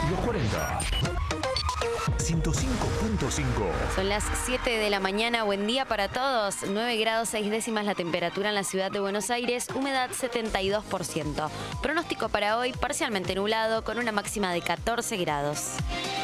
Los 40. 105.5. Son las 7 de la mañana. Buen día para todos. 9 grados 6 décimas la temperatura en la ciudad de Buenos Aires. Humedad 72%. Pronóstico para hoy parcialmente nublado con una máxima de 14 grados.